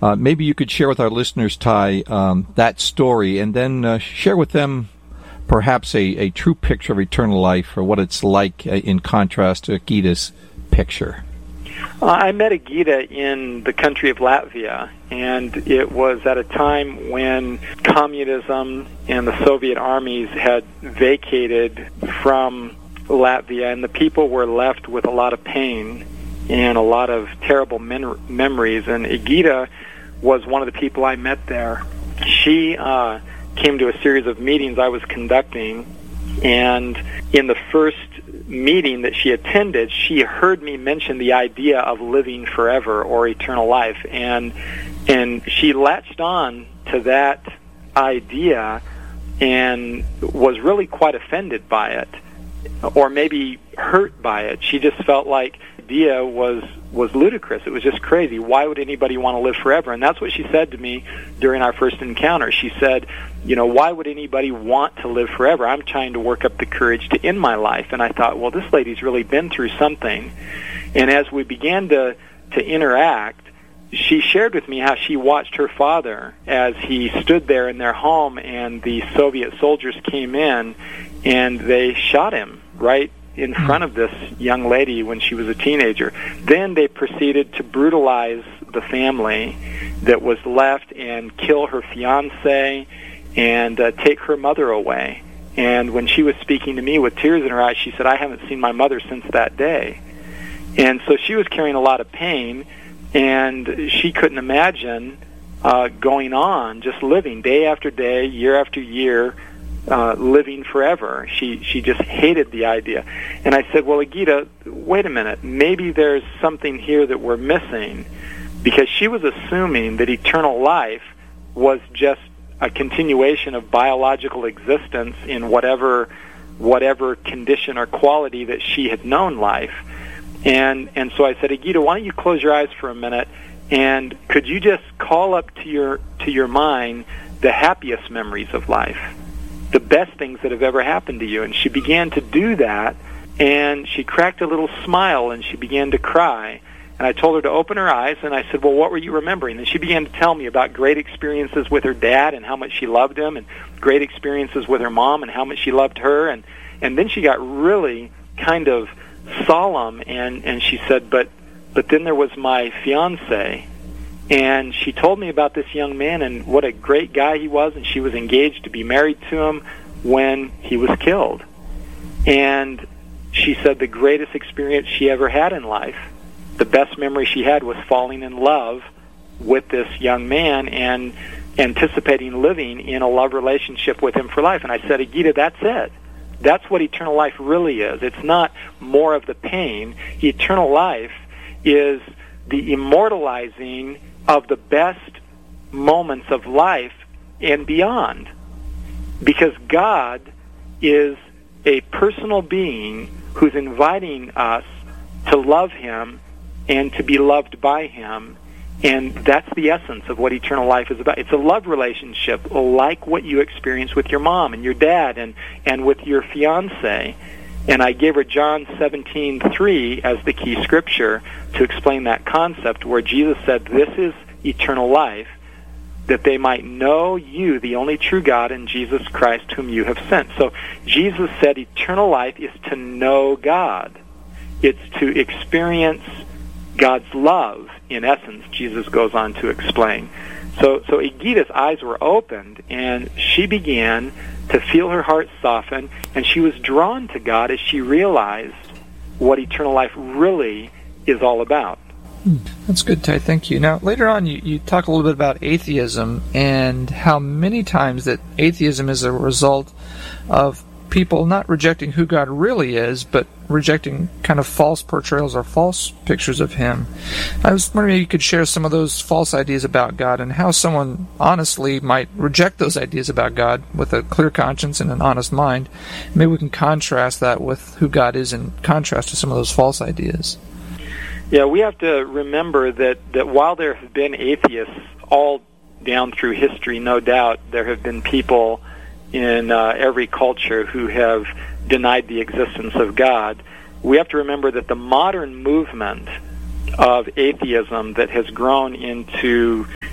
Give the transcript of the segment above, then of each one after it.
Maybe you could share with our listeners, Ty, that story, and then share with them perhaps a true picture of eternal life, or what it's like in contrast to Gita's picture. I met Agita in the country of Latvia, and it was at a time when communism and the Soviet armies had vacated from Latvia, and the people were left with a lot of pain and a lot of terrible memories. And Agita was one of the people I met there. She came to a series of meetings I was conducting, and in the first meeting that she attended, she heard me mention the idea of living forever or eternal life, and she latched on to that idea and was really quite offended by it, or maybe hurt by it. She just felt like the idea was ludicrous. It was just crazy. Why would anybody want to live forever? And that's what she said to me during our first encounter. She said, why would anybody want to live forever? I'm trying to work up the courage to end my life. And I thought, well, this lady's really been through something. And as we began to interact, she shared with me how she watched her father as he stood there in their home, and the Soviet soldiers came in and they shot him right in front of this young lady when she was a teenager. Then they proceeded to brutalize the family that was left and kill her fiancé and take her mother away. And when she was speaking to me with tears in her eyes, she said, I haven't seen my mother since that day. And so she was carrying a lot of pain, and she couldn't imagine going on, just living day after day, year after year, living forever. She just hated the idea. And I said, well, Agita, wait a minute. Maybe there's something here that we're missing, because she was assuming that eternal life was just a continuation of biological existence in whatever condition or quality that she had known life. And so I said, Agita, why don't you close your eyes for a minute, and could you just call up to your mind the happiest memories of life, the best things that have ever happened to you? And she began to do that, and she cracked a little smile, and she began to cry. And I told her to open her eyes, and I said, well, what were you remembering? And she began to tell me about great experiences with her dad and how much she loved him, and great experiences with her mom and how much she loved her. And then she got really kind of solemn, and she said, but then there was my fiancé. And she told me about this young man and what a great guy he was, and she was engaged to be married to him when he was killed. And she said the greatest experience she ever had in life, the best memory she had, was falling in love with this young man and anticipating living in a love relationship with him for life. And I said, Agita, that's it. That's what eternal life really is. It's not more of the pain. Eternal life is the immortalizing of the best moments of life and beyond. Because God is a personal being who's inviting us to love Him and to be loved by Him. And that's the essence of what eternal life is about. It's a love relationship like what you experience with your mom and your dad and with your fiancé. And I gave her John 17:3 as the key scripture to explain that concept, where Jesus said, this is eternal life, that they might know you, the only true God, and Jesus Christ, whom you have sent. So Jesus said eternal life is to know God. It's to experience God's love, in essence, Jesus goes on to explain. So Agita's eyes were opened, and she began to feel her heart soften, and she was drawn to God as she realized what eternal life really is all about. That's good, Ty. Thank you. Now, later on, you talk a little bit about atheism and how many times that atheism is a result of people not rejecting who God really is, but rejecting kind of false portrayals or false pictures of Him. I was wondering if you could share some of those false ideas about God and how someone honestly might reject those ideas about God with a clear conscience and an honest mind. Maybe we can contrast that with who God is in contrast to some of those false ideas. Yeah, we have to remember that while there have been atheists all down through history, no doubt, there have been people in every culture who have denied the existence of God. We have to remember that the modern movement of atheism that has grown into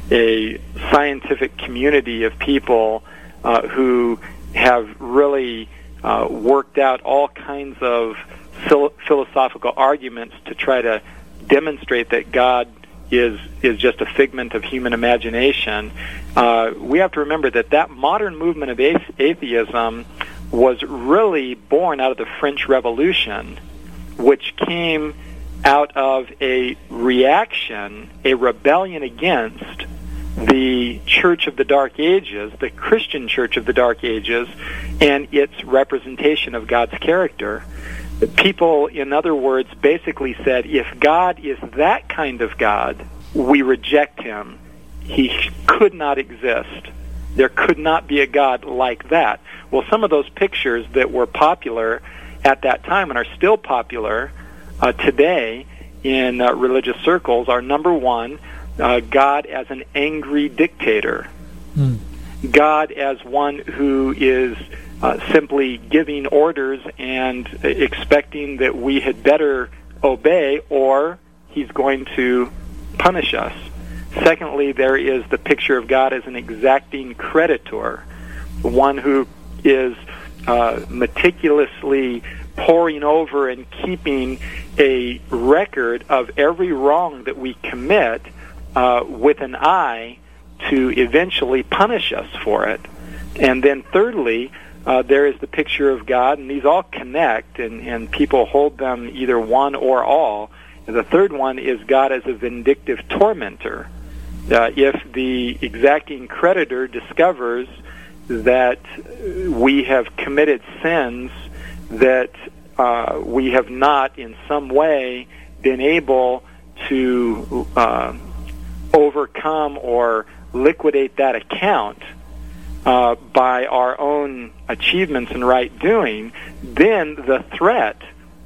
a scientific community of people who have really worked out all kinds of philosophical arguments to try to demonstrate that God is just a figment of human imagination. We have to remember that modern movement of atheism was really born out of the French Revolution, which came out of a reaction, a rebellion against the Church of the Dark Ages, the Christian Church of the Dark Ages, and its representation of God's character. People, in other words, basically said, if God is that kind of God, we reject him. He could not exist. There could not be a God like that. Well, some of those pictures that were popular at that time and are still popular today in religious circles are, number one, God as an angry dictator. God as one who is simply giving orders and expecting that we had better obey or he's going to punish us. Secondly, there is the picture of God as an exacting creditor, one who is meticulously poring over and keeping a record of every wrong that we commit with an eye to eventually punish us for it. And then thirdly, there is the picture of God, and these all connect, and people hold them either one or all. And the third one is God as a vindictive tormentor. If the exacting creditor discovers that we have committed sins that we have not in some way been able to overcome or liquidate that account by our own achievements and right doing, then the threat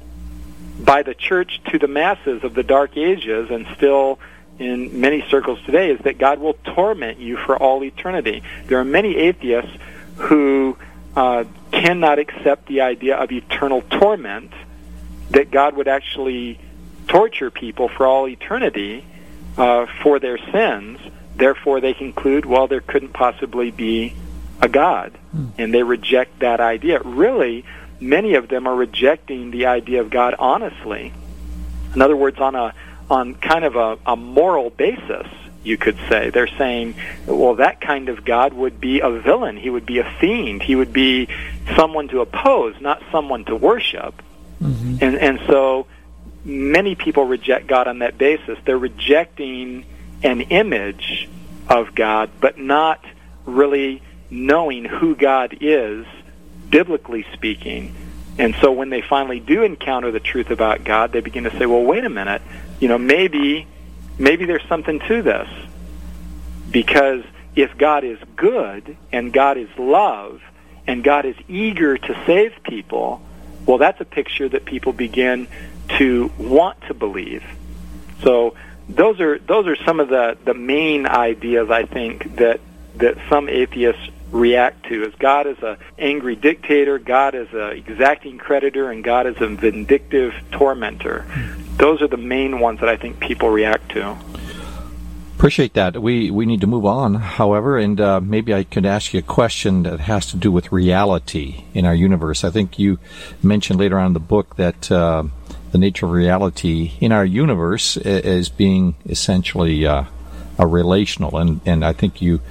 by the church to the masses of the Dark Ages, and still in many circles today, is that God will torment you for all eternity. There are many atheists who cannot accept the idea of eternal torment, that God would actually torture people for all eternity for their sins. Therefore, they conclude, well, there couldn't possibly be a God, and they reject that idea. Really, many of them are rejecting the idea of God honestly. In other words, on kind of a moral basis, you could say. They're saying, well, that kind of God would be a villain. He would be a fiend. He would be someone to oppose, not someone to worship. Mm-hmm. And so many people reject God on that basis. They're rejecting an image of God, but not really knowing who God is, biblically speaking. And so when they finally do encounter the truth about God, they begin to say, well, wait a minute, maybe there's something to this. Because if God is good, and God is love, and God is eager to save people, well, that's a picture that people begin to want to believe. So those are some of the main ideas, I think, that some atheists react to, is God as an angry dictator, God as an exacting creditor, and God as a vindictive tormentor. Those are the main ones that I think people react to. Appreciate that. We need to move on, however, and maybe I could ask you a question that has to do with reality in our universe. I think you mentioned later on in the book that the nature of reality in our universe is being essentially a relational, and I think you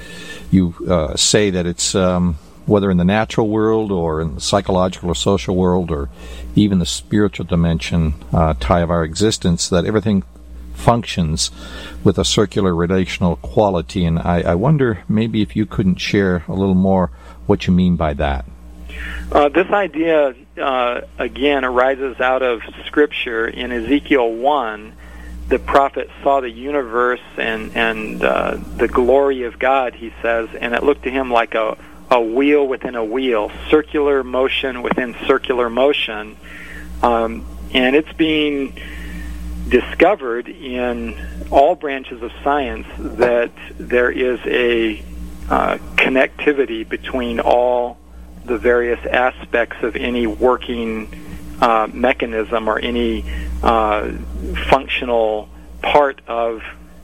say that it's whether in the natural world or in the psychological or social world or even the spiritual dimension tie of our existence, that everything functions with a circular relational quality. And I wonder maybe if you couldn't share a little more what you mean by that. This idea, again, arises out of Scripture. In Ezekiel 1, the prophet saw the universe and the glory of God, he says, and it looked to him like a wheel within a wheel, circular motion within circular motion. And it's being discovered in all branches of science that there is a connectivity between all the various aspects of any working mechanism or any functional part of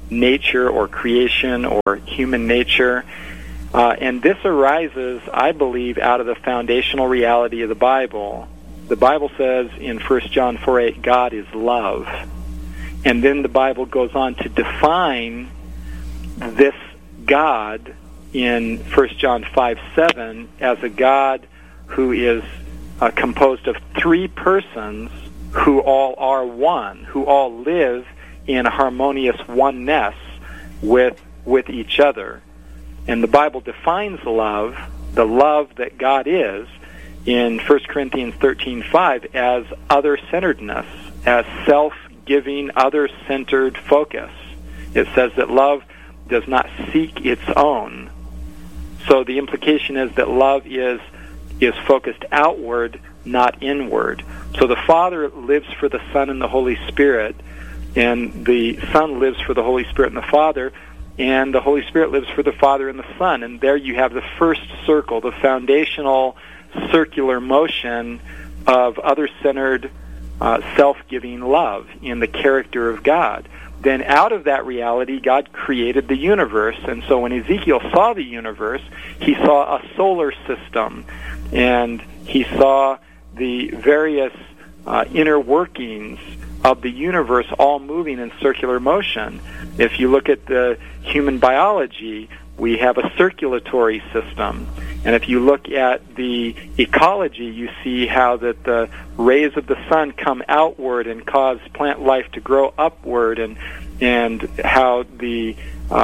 nature or creation or human nature. And this arises, I believe, out of the foundational reality of the Bible. The Bible says in 1 John 4:8, God is love. And then the Bible goes on to define this God in 1 John 5:7 as a God who is composed of three persons who all are one, who all live in harmonious oneness with each other. And the Bible defines love, the love that God is, in 1 Corinthians 13:5 as other-centeredness, as self-giving, other-centered focus. It says that love does not seek its own. So the implication is that love is focused outward, not inward. So the Father lives for the Son and the Holy Spirit, and the Son lives for the Holy Spirit and the Father, and the Holy Spirit lives for the Father and the Son. And there you have the first circle, the foundational circular motion of other-centered, self-giving love in the character of God. Then out of that reality, God created the universe. And so when Ezekiel saw the universe, he saw a solar system, and he saw the various inner workings of the universe all moving in circular motion. If you look at the human biology, we have a circulatory system. And if you look at the ecology, you see how that the rays of the sun come outward and cause plant life to grow upward, and how the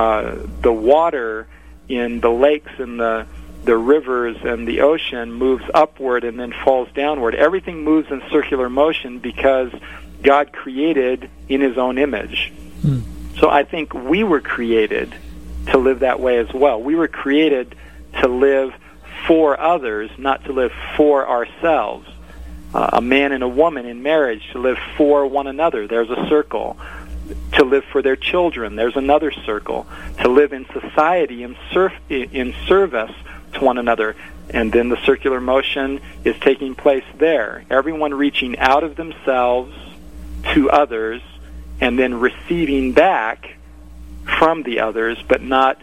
water in the lakes and the rivers and the ocean moves upward and then falls downward. Everything moves in circular motion because God created in His own image. So I think we were created to live that way as well. We were created to live for others, not to live for ourselves. A man and a woman in marriage to live for one another. There's a circle. To live for their children. There's another circle. To live in society in service to one another. And then the circular motion is taking place there. Everyone reaching out of themselves to others and then receiving back from the others, but not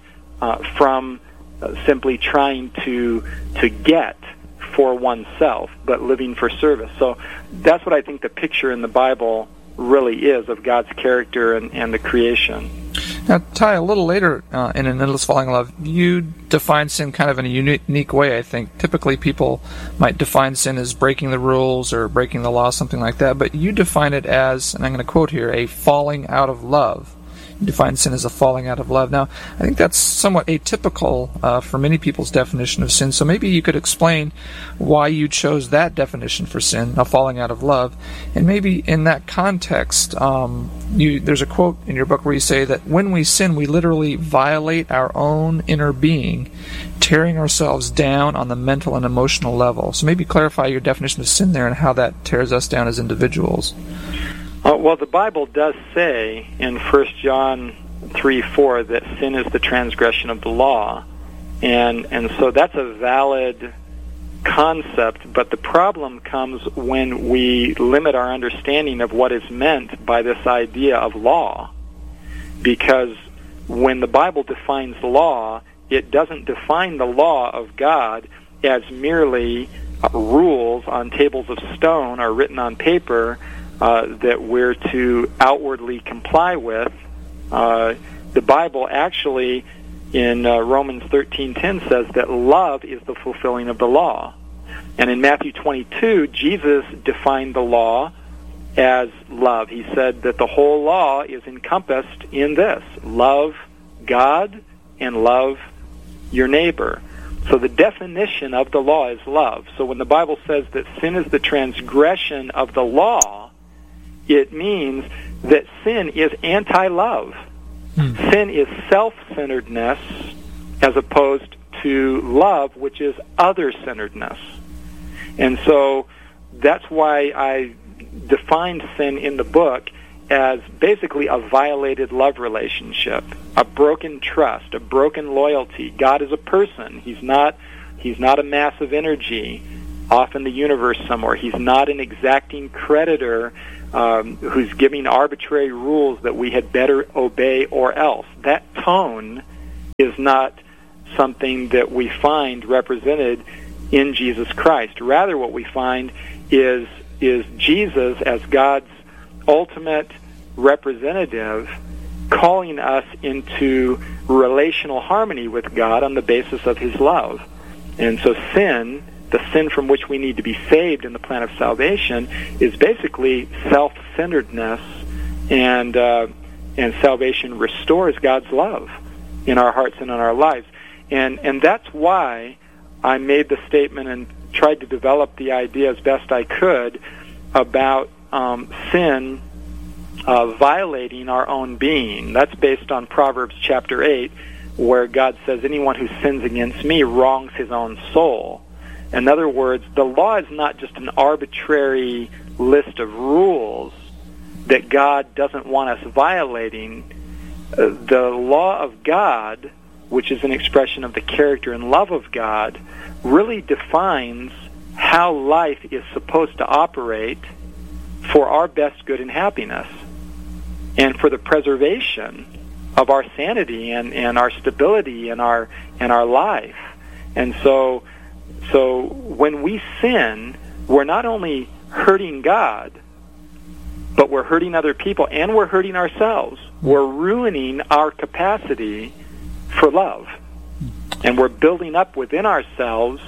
from simply trying to get for oneself, but living for service. So that's what I think the picture in the Bible really is of God's character and the creation. Now, Ty, a little later in An Endless Falling in Love, you define sin kind of in a unique way, I think. Typically, people might define sin as breaking the rules or breaking the law, something like that, but you define it as, and I'm going to quote here, a falling out of love. You define sin as a falling out of love. Now, I think that's somewhat atypical for many people's definition of sin, so maybe you could explain why you chose that definition for sin, a falling out of love, and maybe in that context, there's a quote in your book where you say that when we sin, we literally violate our own inner being, tearing ourselves down on the mental and emotional level. So maybe clarify your definition of sin there and how that tears us down as individuals. Well, the Bible does say in 1 John 3:4 that sin is the transgression of the law, and so that's a valid concept, but the problem comes when we limit our understanding of what is meant by this idea of law, because when the Bible defines law, it doesn't define the law of God as merely rules on tables of stone or written on paper that we're to outwardly comply with. The Bible actually, in Romans 13:10, says that love is the fulfilling of the law. And in Matthew 22, Jesus defined the law as love. He said that the whole law is encompassed in this: love God and love your neighbor. So the definition of the law is love. So when the Bible says that sin is the transgression of the law, it means that sin is anti-love. Sin is self-centeredness as opposed to love, which is other-centeredness. And so that's why I defined sin in the book as basically a violated love relationship, a broken trust, a broken loyalty. God is a person. He's not a mass of energy off in the universe somewhere. He's not an exacting creditor who's giving arbitrary rules that we had better obey or else. That tone is not something that we find represented in Jesus Christ. Rather, what we find is Jesus as God's ultimate representative calling us into relational harmony with God on the basis of his love. And so sin, the sin from which we need to be saved in the plan of salvation, is basically self-centeredness, and salvation restores God's love in our hearts and in our lives. And that's why I made the statement and tried to develop the idea as best I could about sin violating our own being. That's based on Proverbs chapter 8, where God says, anyone who sins against me wrongs his own soul. In other words, the law is not just an arbitrary list of rules that God doesn't want us violating. The law of God, which is an expression of the character and love of God, really defines how life is supposed to operate for our best good and happiness, and for the preservation of our sanity and our stability and our life. And so when we sin, we're not only hurting God, but we're hurting other people, and we're hurting ourselves. We're ruining our capacity for love. And we're building up within ourselves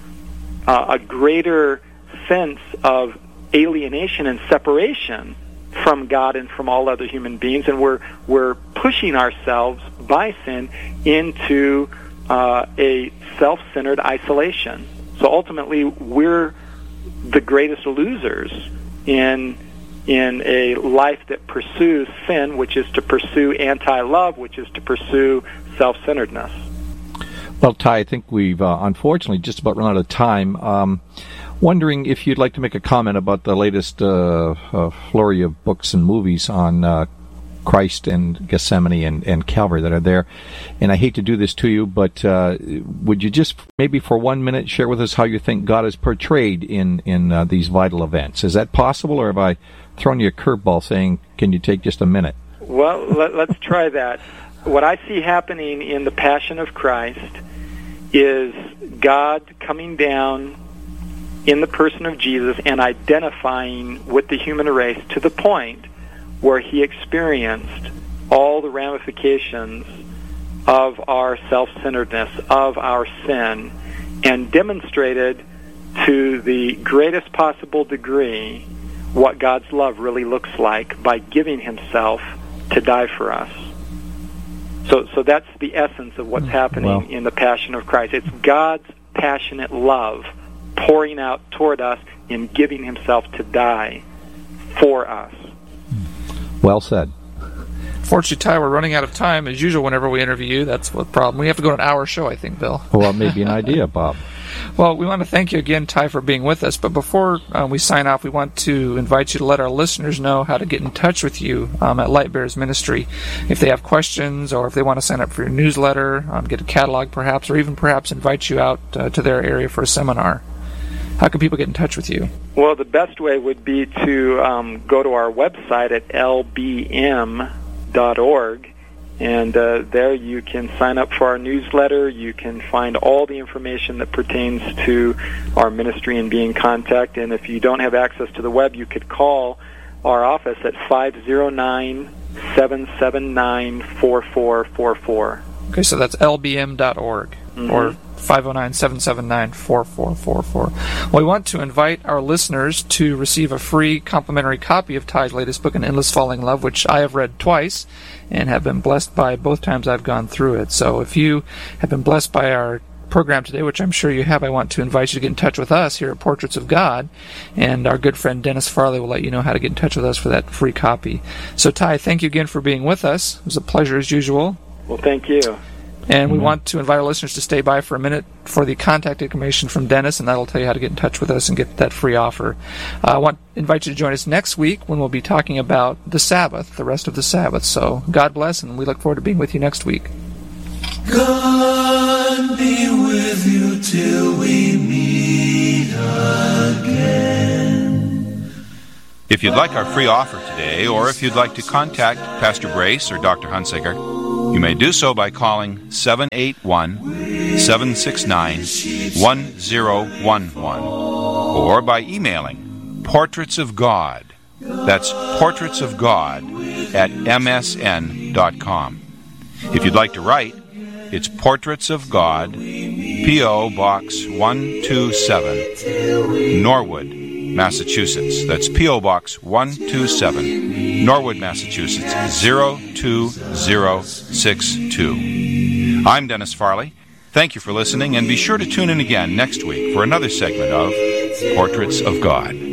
a greater sense of alienation and separation from God and from all other human beings, and we're pushing ourselves by sin into a self-centered isolation. So ultimately, we're the greatest losers in a life that pursues sin, which is to pursue anti-love, which is to pursue self-centeredness. Well, Ty, I think we've unfortunately just about run out of time. Wondering if you'd like to make a comment about the latest flurry of books and movies on Christ and Gethsemane and Calvary that are there. And I hate to do this to you, but would you just maybe for 1 minute share with us how you think God is portrayed in these vital events? Is that possible, or have I thrown you a curveball saying, can you take just a minute? Well, let's try that. What I see happening in the Passion of Christ is God coming down in the person of Jesus and identifying with the human race to the point where he experienced all the ramifications of our self-centeredness, of our sin, and demonstrated to the greatest possible degree what God's love really looks like by giving himself to die for us. So that's the essence of what's happening in the Passion of Christ. It's God's passionate love pouring out toward us in giving himself to die for us. Well said. Fortunately, Ty, we're running out of time, as usual, whenever we interview you. That's the problem. We have to go to an hour show, I think, Bill. Well, maybe an idea, Bob. Well, we want to thank you again, Ty, for being with us. But before we sign off, we want to invite you to let our listeners know how to get in touch with you at Lightbearers Ministry. If they have questions, or if they want to sign up for your newsletter, get a catalog perhaps, or even perhaps invite you out to their area for a seminar. How can people get in touch with you? Well, the best way would be to go to our website at lbm.org, and there you can sign up for our newsletter. You can find all the information that pertains to our ministry and be in contact. And if you don't have access to the web, you could call our office at 509-779-4444. Okay, so that's lbm.org, or 509-779-4444. Well, we want to invite our listeners to receive a free complimentary copy of Ty's latest book, An Endless Falling Love, which I have read twice and have been blessed by both times I've gone through it. So if you have been blessed by our program today, which I'm sure you have, I want to invite you to get in touch with us here at Portraits of God, and our good friend Dennis Farley will let you know how to get in touch with us for that free copy. So, Ty, thank you again for being with us. It was a pleasure as usual. Well, thank you. And we want to invite our listeners to stay by for a minute for the contact information from Dennis, and that'll tell you how to get in touch with us and get that free offer. I want to invite you to join us next week when we'll be talking about the Sabbath, the rest of the Sabbath. So God bless, and we look forward to being with you next week. God be with you till we meet again. If you'd like our free offer today, or if you'd like to contact Pastor Brace or Dr. Hunsaker, you may do so by calling 781-769-1011 or by emailing Portraits of God. That's Portraits of God at msn.com. If you'd like to write, it's Portraits of God, P.O. Box 127, Norwood, Massachusetts. That's P.O. Box 127, Norwood, Massachusetts, 02062. I'm Dennis Farley. Thank you for listening, and be sure to tune in again next week for another segment of Portraits of God.